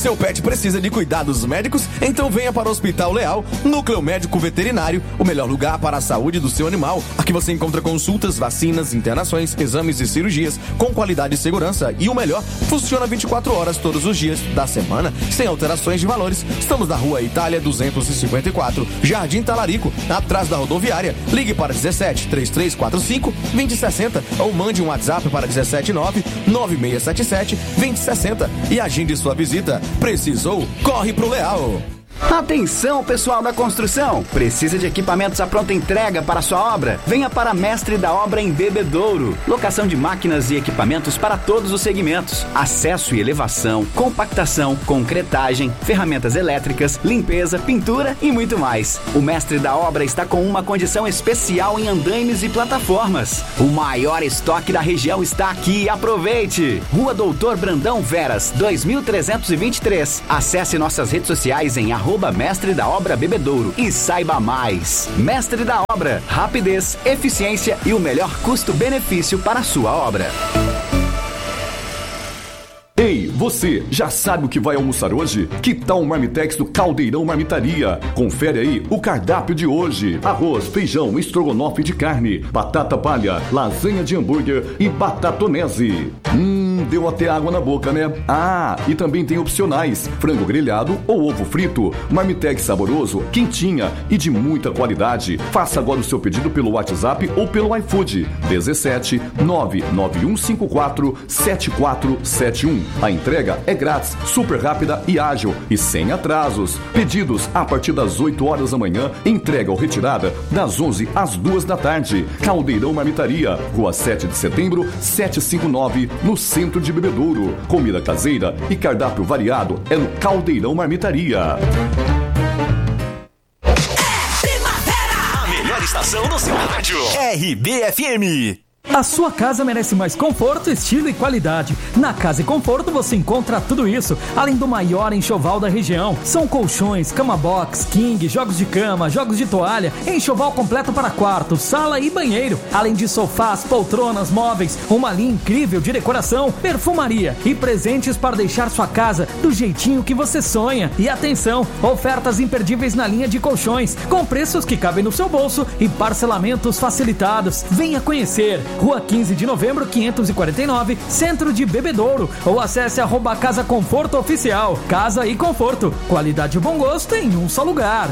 Seu pet precisa de cuidados médicos? Então venha para o Hospital Leal, Núcleo Médico Veterinário, o melhor lugar para a saúde do seu animal. Aqui você encontra consultas, vacinas, internações, exames e cirurgias com qualidade e segurança. E o melhor, funciona 24 horas todos os dias da semana, sem alterações de valores. Estamos na Rua Itália 254, Jardim Talarico, atrás da rodoviária. Ligue para 17 3345 2060 ou mande um WhatsApp para 179 9677 2060 e agende sua visita. Precisou? Corre pro Leal. Atenção, pessoal da construção! Precisa de equipamentos à pronta entrega para sua obra? Venha para Mestre da Obra em Bebedouro. Locação de máquinas e equipamentos para todos os segmentos. Acesso e elevação, compactação, concretagem, ferramentas elétricas, limpeza, pintura e muito mais. O Mestre da Obra está com uma condição especial em andaimes e plataformas. O maior estoque da região está aqui. Aproveite! Rua Doutor Brandão Veras, 2323. Acesse nossas redes sociais em @Mestre da Obra Bebedouro e saiba mais. Mestre da Obra, rapidez, eficiência e o melhor custo-benefício para a sua obra. Ei, você, já sabe o que vai almoçar hoje? Que tal um Marmitex do Caldeirão Marmitaria? Confere aí o cardápio de hoje: arroz, feijão, estrogonofe de carne, batata palha, lasanha de hambúrguer e batatonese. Deu até água na boca, né? Ah, e também tem opcionais: frango grelhado ou ovo frito. Marmitex saboroso, quentinha e de muita qualidade. Faça agora o seu pedido pelo WhatsApp ou pelo iFood. 17 99154 7471. A entrega é grátis, super rápida e ágil e sem atrasos. Pedidos a partir das 8 horas da manhã, entrega ou retirada das 11 às 2 da tarde. Caldeirão Marmitaria, Rua 7 de Setembro, 759, no centro de Bebedouro. Comida caseira e cardápio variado é no Caldeirão Marmitaria. A melhor estação do seu rádio. RBFM. A sua casa merece mais conforto, estilo e qualidade. Na Casa e Conforto você encontra tudo isso, além do maior enxoval da região. São colchões, cama box, king, jogos de cama, jogos de toalha, enxoval completo para quarto, sala e banheiro. Além de sofás, poltronas, móveis, uma linha incrível de decoração, perfumaria e presentes para deixar sua casa do jeitinho que você sonha. E atenção, ofertas imperdíveis na linha de colchões, com preços que cabem no seu bolso e parcelamentos facilitados. Venha conhecer. Rua 15 de Novembro, 549, Centro de Bebedouro. Ou acesse @Casa Conforto Oficial. Casa e Conforto. Qualidade e bom gosto em um só lugar.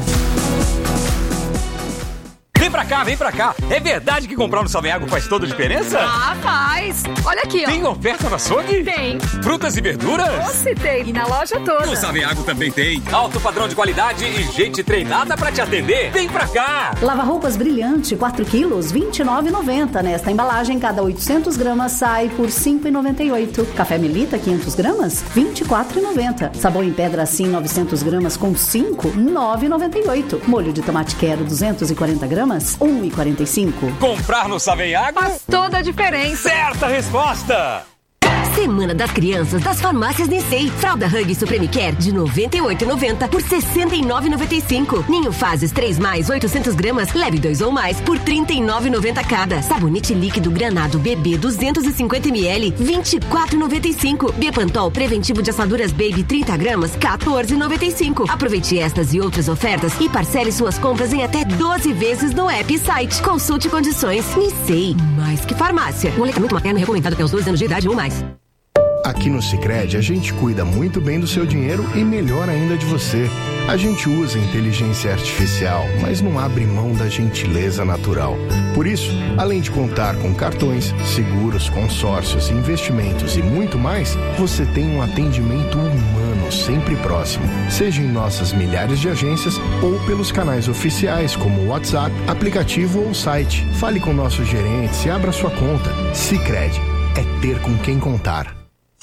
Vem pra cá, vem pra cá. É verdade que comprar no Saveago faz toda a diferença? Ah, faz. Olha aqui, ó. Tem oferta no açougue? Tem. Frutas e verduras? Doce tem. E na loja toda. No Saveago também tem. Alto padrão de qualidade e gente treinada pra te atender. Vem pra cá. Lava-roupas Brilhante, 4 quilos, R$ 29,90. Nesta embalagem, cada 800 gramas sai por R$ 5,98. Café Melita, 500 gramas, R$ 24,90. Sabão em pedra assim, 900 gramas com 5, R$ 9,98. Molho de tomate quero, 240 gramas, R$ 1,45. Comprar no Saveago faz toda a diferença. Certa resposta. Semana das Crianças das Farmácias Nissei. Fralda Huggy Supreme Care de R$ 98,90 por R$ 69,95. Ninho Fases 3+, 800 gramas, leve 2 ou mais por R$ 39,90 cada. Sabonete líquido Granado Bebê 250 ml, R$ 24,95. Bepantol Preventivo de Assaduras Baby 30 gramas, R$ 14,95. Aproveite estas e outras ofertas e parcele suas compras em até 12 vezes no app e site. Consulte condições. Nissei, mais que farmácia. O aleitamento materno recomendado até os 12 anos de idade ou mais. Aqui no Sicredi a gente cuida muito bem do seu dinheiro e melhor ainda de você. A gente usa inteligência artificial, mas não abre mão da gentileza natural. Por isso, além de contar com cartões, seguros, consórcios, investimentos e muito mais, você tem um atendimento humano sempre próximo. Seja em nossas milhares de agências ou pelos canais oficiais como o WhatsApp, aplicativo ou site. Fale com nossos gerentes e abra sua conta. Sicredi é ter com quem contar.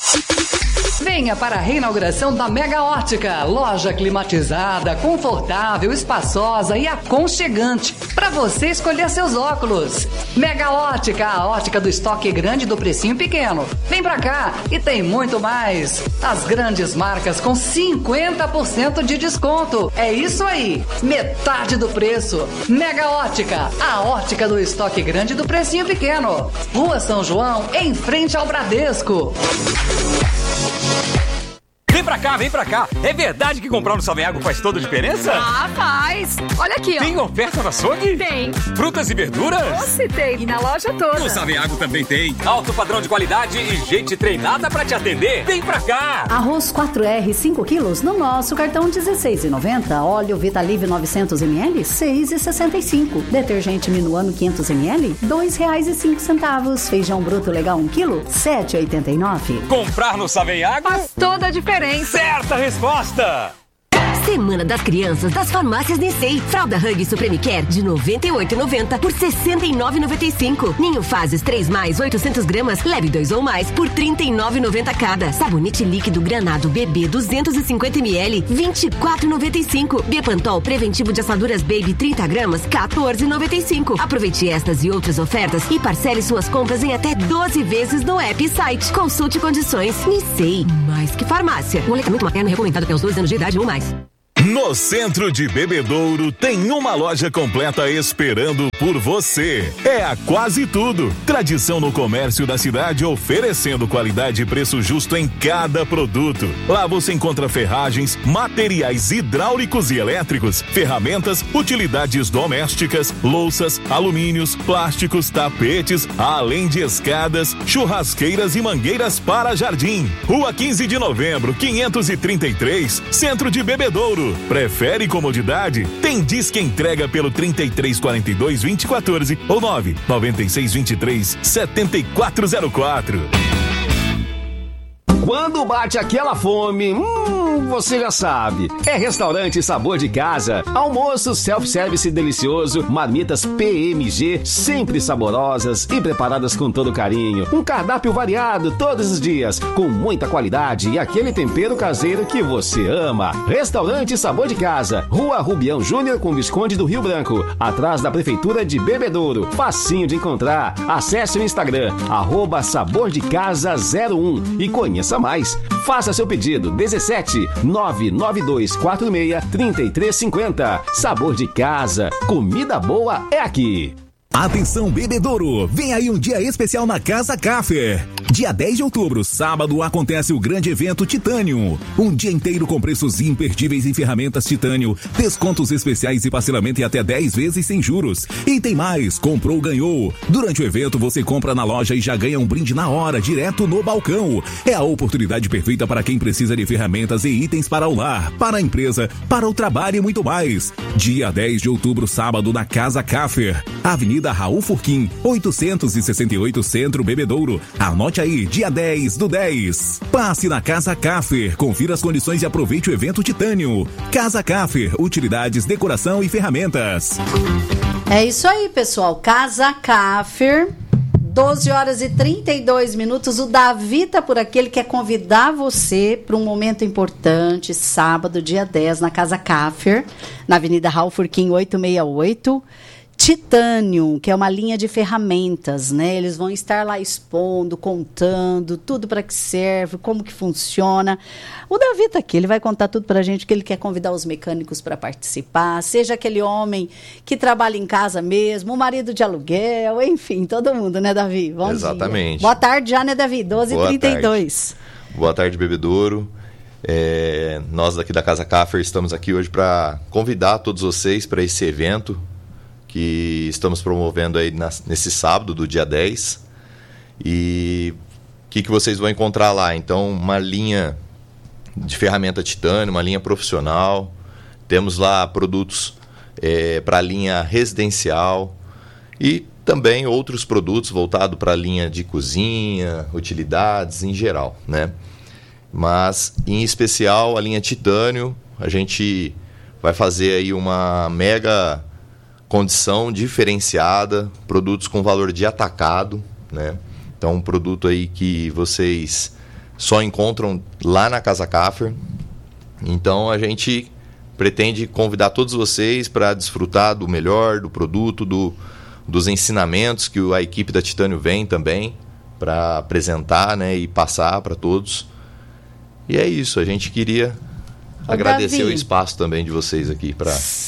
Venha para a reinauguração da Mega Ótica, loja climatizada, confortável, espaçosa e aconchegante para você escolher seus óculos. Mega Ótica, a ótica do estoque grande e do precinho pequeno. Vem pra cá e tem muito mais. As grandes marcas com 50% de desconto. É isso aí, metade do preço. Mega Ótica, a ótica do estoque grande e do precinho pequeno. Rua São João, em frente ao Bradesco. pra cá, vem pra cá. É verdade que comprar no Saveago faz toda a diferença? Ah, faz. Olha aqui, ó. Tem oferta no açougue? Tem. Frutas e verduras? Doce tem. E na loja toda. No Saveago também tem. Alto padrão de qualidade e gente treinada pra te atender. Vem pra cá. Arroz 4R 5 quilos no nosso cartão R$16,90. Óleo Vitalive 900 ml, R$6,65. Detergente Minuano 500 ml, R$2,05. Feijão bruto legal 1 quilo, R$7,89. Comprar no Saveago faz toda a diferença. Certa resposta. Semana das Crianças das Farmácias Nissei. Fralda Hug Supreme Care de R$ 98,90 por R$ 69,95. Ninho Fases 3+, 800 gramas, leve 2 ou mais por R$ 39,90 cada. Sabonete líquido Granado Bebê 250 ml, R$ 24,95. Bepantol Preventivo de Assaduras Baby 30 gramas, R$ 14,95. Aproveite estas e outras ofertas e parcele suas compras em até 12 vezes no app e site. Consulte condições. Nissei, mais que farmácia. O leite muito materno recomendado até os 12 anos de idade ou mais. No centro de Bebedouro tem uma loja completa esperando por você. É a Quase Tudo. Tradição no comércio da cidade, oferecendo qualidade e preço justo em cada produto. Lá você encontra ferragens, materiais hidráulicos e elétricos, ferramentas, utilidades domésticas, louças, alumínios, plásticos, tapetes, além de escadas, churrasqueiras e mangueiras para jardim. Rua 15 de Novembro, 533, Centro de Bebedouro. Prefere comodidade? Tem Disque Entrega pelo 3342-2014 ou 99623-7404. Quando bate aquela fome, você já sabe. É Restaurante Sabor de Casa. Almoço self-service delicioso, marmitas PMG, sempre saborosas e preparadas com todo carinho. Um cardápio variado todos os dias, com muita qualidade e aquele tempero caseiro que você ama. Restaurante Sabor de Casa, Rua Rubião Júnior com Visconde do Rio Branco, atrás da Prefeitura de Bebedouro. Facinho de encontrar. Acesse o Instagram, @sabordecasa01 e conheça mais. Faça seu pedido 17 99246 3350. Sabor de Casa. Comida boa é aqui. Atenção, Bebedouro! Vem aí um dia especial na Casa Café. Dia 10 de outubro, sábado, acontece o grande evento Titânio. Um dia inteiro com preços imperdíveis em ferramentas Titânio, descontos especiais e parcelamento em até 10 vezes sem juros. E tem mais, comprou, ganhou. Durante o evento, você compra na loja e já ganha um brinde na hora, direto no balcão. É a oportunidade perfeita para quem precisa de ferramentas e itens para o lar, para a empresa, para o trabalho e muito mais. Dia 10 de outubro, sábado, na Casa Café. Avenida Raul Furquim, 868 Centro, Bebedouro. Anote aí, dia 10 do 10. Passe na Casa Café, confira as condições e aproveite o evento Titânio. Casa Café, utilidades, decoração e ferramentas. É isso aí, pessoal. Casa Café, 12 horas e 32 minutos. O Davi tá por aqui, ele quer convidar você para um momento importante, sábado, dia 10, na Casa Café, na Avenida Raul Furquim, 868. Titânio, que é uma linha de ferramentas, né? Eles vão estar lá expondo, contando tudo para que serve, como que funciona. O Davi tá aqui, ele vai contar tudo pra gente, que ele quer convidar os mecânicos para participar, seja aquele homem que trabalha em casa mesmo, o marido de aluguel, enfim, todo mundo, né, Davi? Bom Exatamente. Dia. Boa tarde já, né, Davi? 12h32. Boa tarde, Bebedouro. Nós daqui da Casa Café estamos aqui hoje para convidar todos vocês para esse evento que estamos promovendo aí nesse sábado, do dia 10. E o que vocês vão encontrar lá? Então, uma linha de ferramenta Titânio, uma linha profissional. Temos lá produtos para a linha residencial e também outros produtos voltados para a linha de cozinha, utilidades em geral, né? Mas, em especial, a linha Titânio, a gente vai fazer aí uma mega condição diferenciada, produtos com valor de atacado, né? Então, um produto aí que vocês só encontram lá na Casa Café. Então, a gente pretende convidar todos vocês para desfrutar do melhor, do produto, dos ensinamentos que a equipe da Titânio vem também para apresentar, né, e passar para todos. E é isso, a gente queria agradecer Davi, o espaço também de vocês aqui para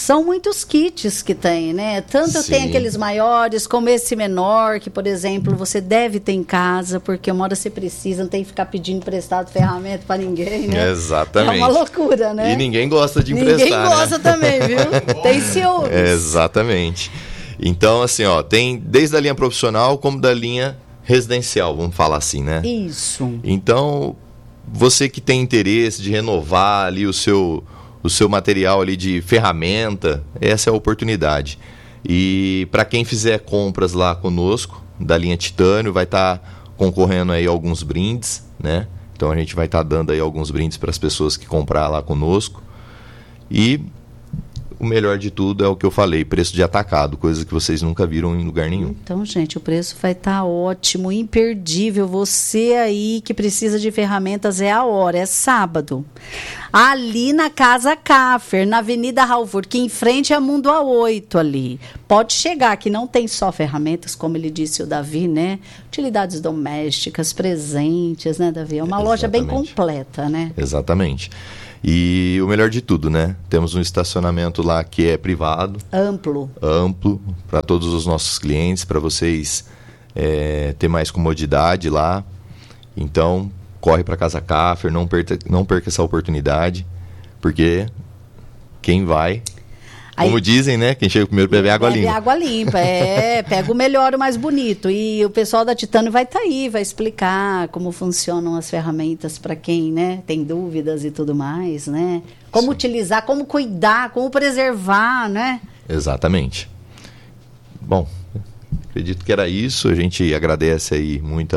São muitos kits que tem, né? Tanto Sim. tem aqueles maiores, como esse menor, que, por exemplo, você deve ter em casa, porque uma hora você precisa, não tem que ficar pedindo emprestado ferramenta para ninguém, né? Exatamente. É uma loucura, né? E ninguém gosta de emprestar, Ninguém gosta, né? Também, viu? Tem ciúmes. Exatamente. Então, assim, ó, tem desde a linha profissional como da linha residencial, vamos falar assim, né? Isso. Então, você que tem interesse de renovar ali o seu material ali de ferramenta, essa é a oportunidade. E para quem fizer compras lá conosco, da linha Titânio, vai estar concorrendo aí alguns brindes, né? Então a gente vai estar dando aí alguns brindes para as pessoas que comprar lá conosco. E o melhor de tudo é o que eu falei, preço de atacado, coisa que vocês nunca viram em lugar nenhum. Então, gente, o preço vai estar ótimo, imperdível. Você aí que precisa de ferramentas, é a hora, é sábado. Ali na Casa Caffer, na Avenida Raul Furquim, em frente a Mundo A8 ali. Pode chegar, que não tem só ferramentas, como ele disse o Davi, né? Utilidades domésticas, presentes, né, Davi? É uma loja bem completa, né? Exatamente. E o melhor de tudo, né? Temos um estacionamento lá que é privado. Amplo para todos os nossos clientes, para vocês ter mais comodidade lá. Então, corre para Casa Caffer, não perca essa oportunidade, porque quem vai... Como dizem, né? Quem chega primeiro bebe água limpa. Bebe água limpa, pega o melhor, o mais bonito. E o pessoal da Titânio vai estar aí, vai explicar como funcionam as ferramentas para quem, né, tem dúvidas e tudo mais, né? Como utilizar, como cuidar, como preservar, né? Exatamente. Bom, acredito que era isso. A gente agradece aí muito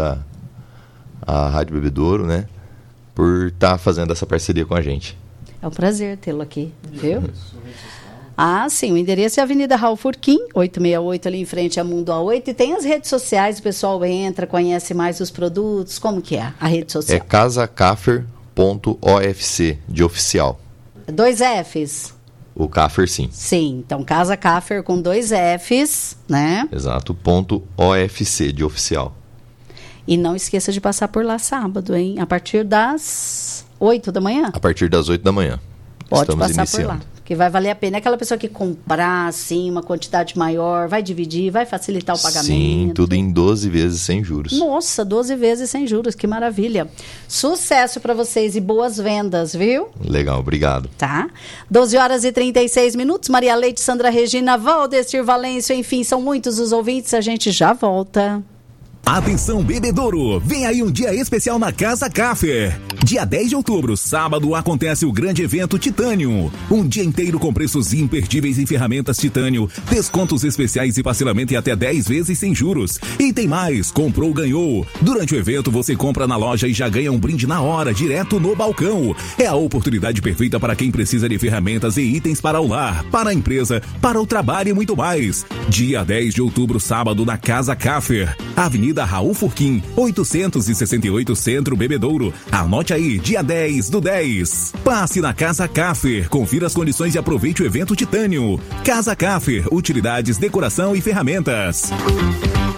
a Rádio Bebedouro, né? Por estar fazendo essa parceria com a gente. É um prazer tê-lo aqui, viu? Ah, sim, o endereço é Avenida Raul Furquim, 868, ali em frente a Mundo A8. E tem as redes sociais, o pessoal entra, conhece mais os produtos. Como que é a rede social? É casacaffer.ofc, de oficial. 2 Fs? O Caffer, sim. Sim, então Casa Caffer com 2 Fs, né? Exato, .ofc, de oficial. E não esqueça de passar por lá sábado, hein? A partir das 8 da manhã? A partir das 8 da manhã. Pode Estamos passar iniciando. por lá. Que vai valer a pena. Aquela pessoa que comprar, assim, uma quantidade maior, vai dividir, vai facilitar o pagamento. Sim, tudo em 12 vezes sem juros. Nossa, 12 vezes sem juros, que maravilha. Sucesso para vocês e boas vendas, viu? Legal, obrigado. Tá. 12h36. Maria Leite, Sandra Regina, Valdestir Valêncio, enfim, são muitos os ouvintes, a gente já volta. Atenção, Bebedouro! Vem aí um dia especial na Casa Caffer. Dia 10 de outubro, sábado, acontece o grande evento Titânio. Um dia inteiro com preços imperdíveis em ferramentas Titânio, descontos especiais e parcelamento em até 10 vezes sem juros. E tem mais, comprou, ganhou. Durante o evento, você compra na loja e já ganha um brinde na hora, direto no balcão. É a oportunidade perfeita para quem precisa de ferramentas e itens para o lar, para a empresa, para o trabalho e muito mais. Dia 10 de outubro, sábado, na Casa Caffer. Avenida Raul Furquim, 868 Centro Bebedouro. Anote aí, dia 10/10. Passe na Casa Caffer, confira as condições e aproveite o evento Titânio. Casa Caffer, utilidades, decoração e ferramentas.